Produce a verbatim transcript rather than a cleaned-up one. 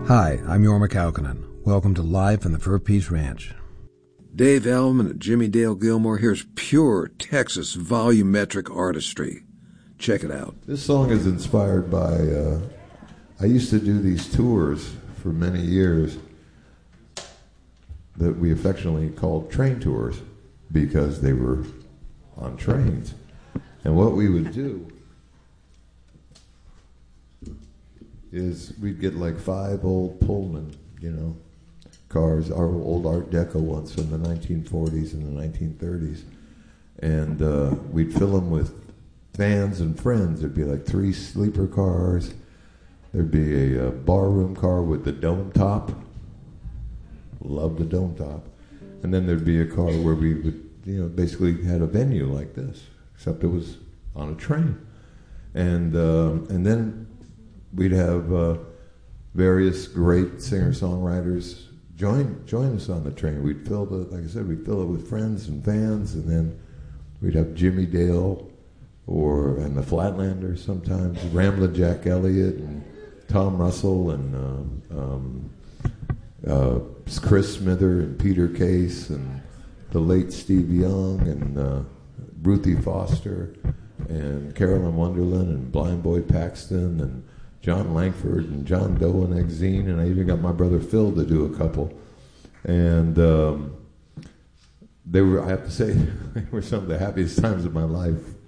Hi, I'm Jorma Kaukonen. Welcome to Live from the Fur Peace Ranch. Dave Elman and Jimmy Dale Gilmore. Here's pure Texas volumetric artistry. Check it out. This song is inspired by, uh, I used to do these tours for many years that we affectionately called train tours because they were on trains. And what we would do is we'd get like five old Pullman, you know, cars, our old Art Deco ones from the nineteen forties and the nineteen thirties. And uh, we'd fill them with fans and friends. There'd be like three sleeper cars. There'd be a, a barroom car with the dome top. Love the dome top. And then there'd be a car where we would, you know, basically had a venue like this, except it was on a train. And uh, and then we'd have uh, various great singer-songwriters join join us on the train. We'd fill the, like I said, we'd fill it with friends and fans, and then we'd have Jimmy Dale or and the Flatlanders sometimes, Ramblin' Jack Elliott and Tom Russell and um, um, uh, Chris Smither and Peter Case and the late Steve Young and uh, Ruthie Foster and Carolyn Wonderland and Blind Boy Paxton and John Langford and John Doe and Exene, and I even got my brother Phil to do a couple. And um, they were, I have to say, they were some of the happiest times of my life.